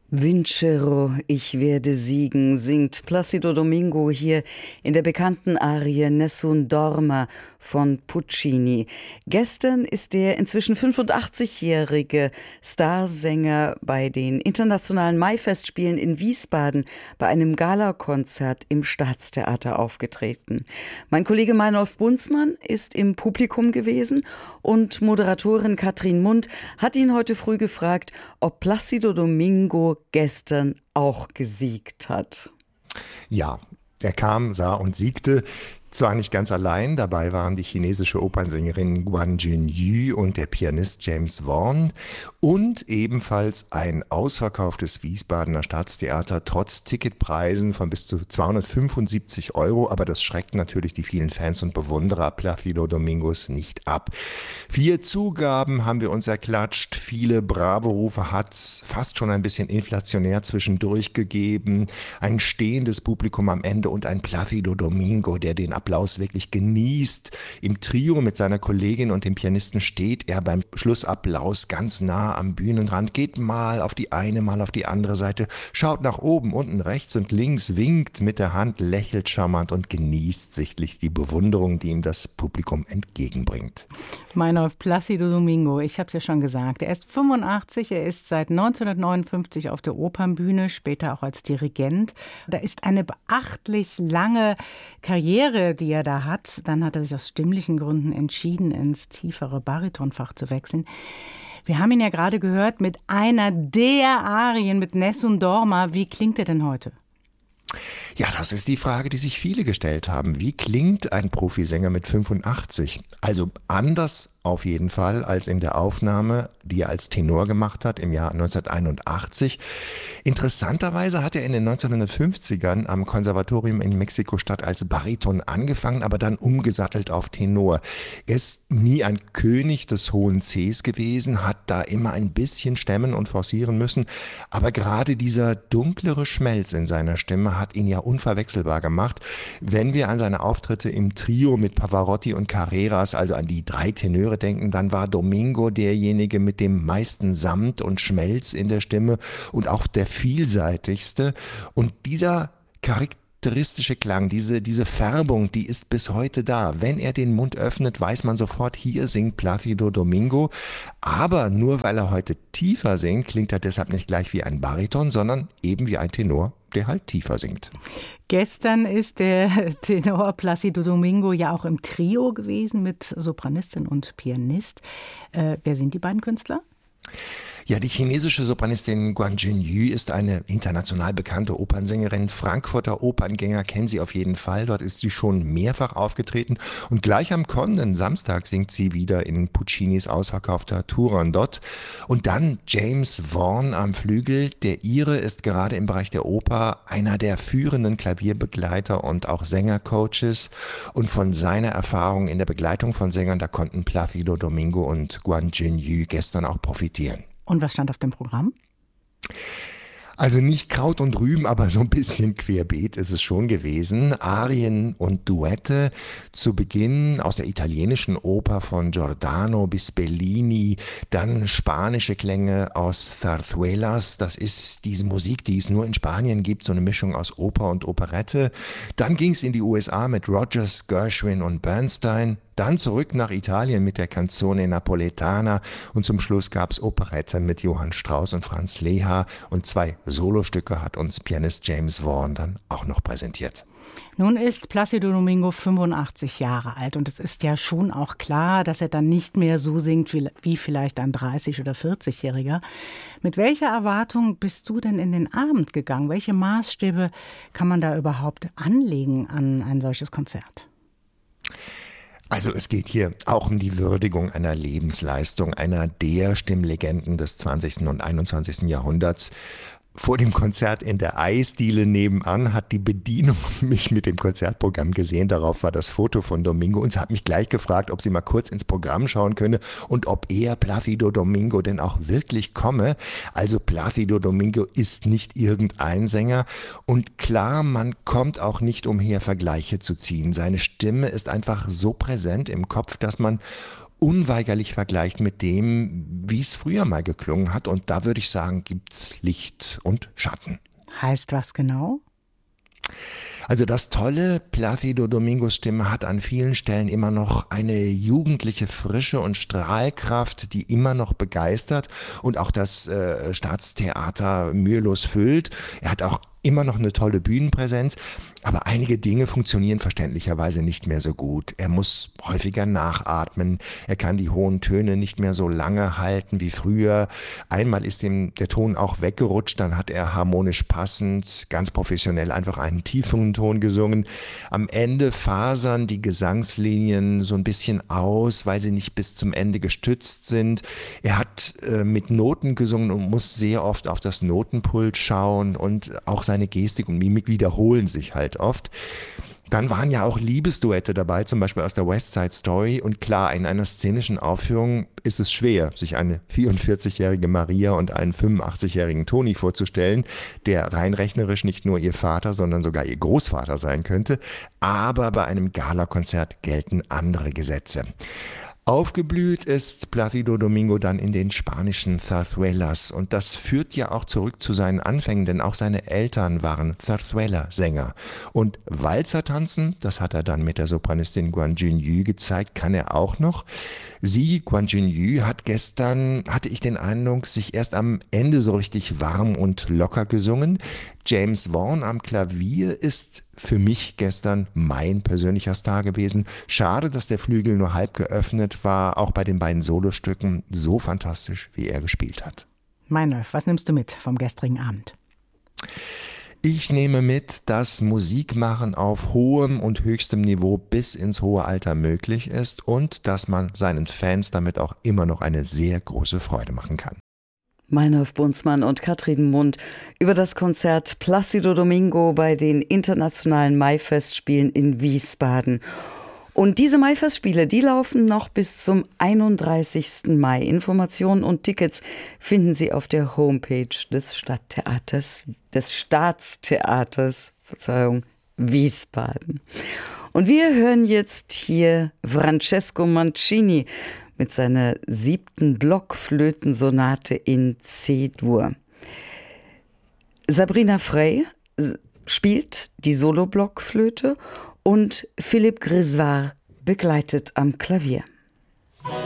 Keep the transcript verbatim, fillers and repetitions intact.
Vincero, ich werde siegen, singt Plácido Domingo hier in der bekannten Arie Nessun Dorma von Puccini. Gestern ist der inzwischen fünfundachtzigjährige Starsänger bei den internationalen Maifestspielen in Wiesbaden bei einem Galakonzert im Staatstheater aufgetreten. Mein Kollege Meinolf Bunzmann ist im Publikum gewesen und Moderatorin Katrin Mund hat ihn heute früh gefragt, ob Plácido Domingo gestern auch gesiegt hat. Ja, er kam, sah und siegte. Zwar nicht ganz allein, dabei waren die chinesische Opernsängerin Guan Junyu und der Pianist James Vaughan und ebenfalls ein ausverkauftes Wiesbadener Staatstheater trotz Ticketpreisen von bis zu zweihundertfünfundsiebzig Euro, aber das schreckt natürlich die vielen Fans und Bewunderer Plácido Domingos nicht ab. Vier Zugaben haben wir uns erklatscht, viele Bravo-Rufe hat's fast schon ein bisschen inflationär zwischendurch gegeben, ein stehendes Publikum am Ende und ein Plácido Domingo, der den Applaus wirklich genießt. Im Trio mit seiner Kollegin und dem Pianisten steht er beim Schlussapplaus ganz nah am Bühnenrand, geht mal auf die eine, mal auf die andere Seite, schaut nach oben, unten, rechts und links, winkt mit der Hand, lächelt charmant und genießt sichtlich die Bewunderung, die ihm das Publikum entgegenbringt. Meinolf, Plácido Domingo, ich habe es ja schon gesagt, er ist fünfundachtzig, er ist seit neunzehnhundertneunundfünfzig auf der Opernbühne, später auch als Dirigent. Da ist eine beachtlich lange Karriere, die er da hat. Dann hat er sich aus stimmlichen Gründen entschieden, ins tiefere Baritonfach zu wechseln. Wir haben ihn ja gerade gehört mit einer der Arien, mit Nessun Dorma. Wie klingt er denn heute? Ja, das ist die Frage, die sich viele gestellt haben. Wie klingt ein Profisänger mit fünfundachtzig? Also anders auf jeden Fall als in der Aufnahme, die er als Tenor gemacht hat im Jahr neunzehnhunderteinundachtzig. Interessanterweise hat er in den neunzehnhundertfünfzigern am Konservatorium in Mexiko-Stadt als Bariton angefangen, aber dann umgesattelt auf Tenor. Er ist nie ein König des hohen Cs gewesen, hat da immer ein bisschen stemmen und forcieren müssen, aber gerade dieser dunklere Schmelz in seiner Stimme hat ihn ja unverwechselbar gemacht. Wenn wir an seine Auftritte im Trio mit Pavarotti und Carreras, also an die drei Tenöre denken, dann war Domingo derjenige mit dem meisten Samt und Schmelz in der Stimme und auch der vielseitigste. Und dieser charakteristische Klang, diese, diese Färbung, die ist bis heute da. Wenn er den Mund öffnet, weiß man sofort, hier singt Plácido Domingo. Aber nur weil er heute tiefer singt, klingt er deshalb nicht gleich wie ein Bariton, sondern eben wie ein Tenor, der halt tiefer singt. Gestern ist der Tenor Plácido Domingo ja auch im Trio gewesen mit Sopranistin und Pianist. Äh, wer sind die beiden Künstler? Ja, die chinesische Sopranistin Guan Junyu ist eine international bekannte Opernsängerin. Frankfurter Operngänger kennen sie auf jeden Fall. Dort ist sie schon mehrfach aufgetreten. Und gleich am kommenden Samstag singt sie wieder in Puccinis ausverkaufter Turandot. Und dann James Vaughan am Flügel. Der Ire ist gerade im Bereich der Oper einer der führenden Klavierbegleiter und auch Sängercoaches. Und von seiner Erfahrung in der Begleitung von Sängern, da konnten Plácido Domingo und Guan Junyu gestern auch profitieren. Und was stand auf dem Programm? Also nicht Kraut und Rüben, aber so ein bisschen querbeet ist es schon gewesen. Arien und Duette zu Beginn aus der italienischen Oper von Giordano bis Bellini, dann spanische Klänge aus Zarzuelas, das ist diese Musik, die es nur in Spanien gibt, so eine Mischung aus Oper und Operette. Dann ging es in die U S A mit Rodgers, Gershwin und Bernstein. Dann zurück nach Italien mit der Canzone Napoletana und zum Schluss gab es Operette mit Johann Strauss und Franz Leha und zwei Solostücke hat uns Pianist James Vaughan dann auch noch präsentiert. Nun ist Plácido Domingo fünfundachtzig Jahre alt und es ist ja schon auch klar, dass er dann nicht mehr so singt wie, wie vielleicht ein dreißig- oder vierzigjähriger. Mit welcher Erwartung bist du denn in den Abend gegangen? Welche Maßstäbe kann man da überhaupt anlegen an ein solches Konzert? Also es geht hier auch um die Würdigung einer Lebensleistung, einer der Stimmlegenden des zwanzigsten und einundzwanzigsten Jahrhunderts. Vor dem Konzert in der Eisdiele nebenan hat die Bedienung mich mit dem Konzertprogramm gesehen. Darauf war das Foto von Domingo und sie hat mich gleich gefragt, ob sie mal kurz ins Programm schauen könne und ob er, Plácido Domingo, denn auch wirklich komme. Also Plácido Domingo ist nicht irgendein Sänger und klar, man kommt auch nicht umher, Vergleiche zu ziehen. Seine Stimme ist einfach so präsent im Kopf, dass man unweigerlich vergleicht mit dem, wie es früher mal geklungen hat. Und da würde ich sagen, gibt's Licht und Schatten. Heißt was genau? Also das Tolle, Plácido Domingos Stimme hat an vielen Stellen immer noch eine jugendliche Frische und Strahlkraft, die immer noch begeistert und auch das äh, Staatstheater mühelos füllt. Er hat auch immer noch eine tolle Bühnenpräsenz, aber einige Dinge funktionieren verständlicherweise nicht mehr so gut. Er muss häufiger nachatmen, er kann die hohen Töne nicht mehr so lange halten wie früher. Einmal ist ihm der Ton auch weggerutscht, dann hat er harmonisch passend, ganz professionell einfach einen tiefen Ton gesungen. Am Ende fasern die Gesangslinien so ein bisschen aus, weil sie nicht bis zum Ende gestützt sind. Er hat äh, mit Noten gesungen und muss sehr oft auf das Notenpult schauen und auch seine Gestik und Mimik wiederholen sich halt oft. Dann waren ja auch Liebesduette dabei, zum Beispiel aus der West Side Story. Und klar, in einer szenischen Aufführung ist es schwer, sich eine vierundvierzigjährige Maria und einen fünfundachtzigjährigen Tony vorzustellen, der rein rechnerisch nicht nur ihr Vater, sondern sogar ihr Großvater sein könnte. Aber bei einem Galakonzert gelten andere Gesetze. Aufgeblüht ist Plácido Domingo dann in den spanischen Zarzuelas und das führt ja auch zurück zu seinen Anfängen, denn auch seine Eltern waren Zarzuela-Sänger. Und Walzer tanzen, das hat er dann mit der Sopranistin Guan Junyu gezeigt, kann er auch noch. Sie, Guan Junyu, hat gestern, hatte ich den Eindruck, sich erst am Ende so richtig warm und locker gesungen. James Vaughan am Klavier ist für mich gestern mein persönlicher Star gewesen. Schade, dass der Flügel nur halb geöffnet war, auch bei den beiden Solostücken so fantastisch, wie er gespielt hat. Meinolf, was nimmst du mit vom gestrigen Abend? Ich nehme mit, dass Musikmachen auf hohem und höchstem Niveau bis ins hohe Alter möglich ist und dass man seinen Fans damit auch immer noch eine sehr große Freude machen kann. Meinolf Bunzmann und Katrin Mund über das Konzert Plácido Domingo bei den internationalen Maifestspielen in Wiesbaden. Und diese Maifestspiele, die laufen noch bis zum einunddreißigsten Mai. Informationen und Tickets finden Sie auf der Homepage des Stadttheaters, des Staatstheaters, Verzeihung, Wiesbaden. Und wir hören jetzt hier Francesco Mancini mit seiner siebten Blockflötensonate in C-Dur. Sabrina Frey spielt die Solo-Blockflöte und Philippe Grisvar begleitet am Klavier.